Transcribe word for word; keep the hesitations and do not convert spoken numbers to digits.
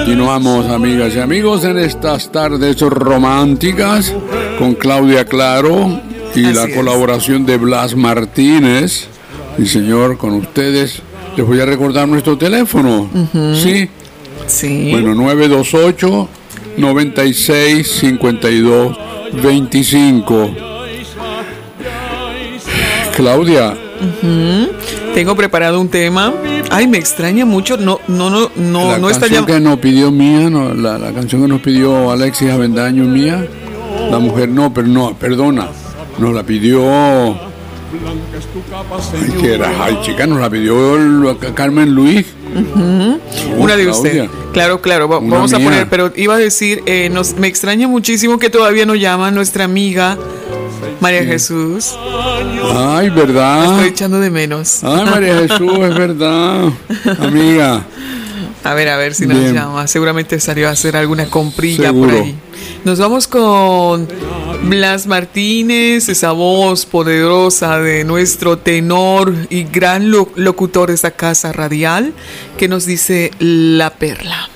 Continuamos, amigas y amigos, en estas tardes románticas con Claudia Claro y Así la es. colaboración de Blas Martínez. Y señor, con ustedes les voy a recordar nuestro teléfono. Uh-huh. Sí. Sí. Bueno, nueve dos ocho, nueve seis, cinco dos dos cinco. Claudia. Uh-huh. Tengo preparado un tema. Ay, me extraña mucho. No, no, no, no, la no está canción ya. que nos pidió mía, no, la, la canción que nos pidió Alexis Avendaño mía. La mujer no, pero no, perdona. Nos la pidió. Ay, que era, ay, chica, nos la pidió el, Carmen Luis. Uh-huh. Oh, Una de Claudia. usted. Claro, claro. Va, Una vamos mía. a poner, pero iba a decir, eh, nos, me extraña muchísimo que todavía no llama nuestra amiga María sí. Jesús. Ay, ¿verdad? La estoy echando de menos. Ay, María Jesús, es verdad. Amiga. A ver, a ver si nos Bien. llama. Seguramente salió a hacer alguna comprilla Seguro. por ahí. Nos vamos con Blas Martínez, esa voz poderosa de nuestro tenor y gran lo- locutor de esta casa radial, que nos dice La Perla.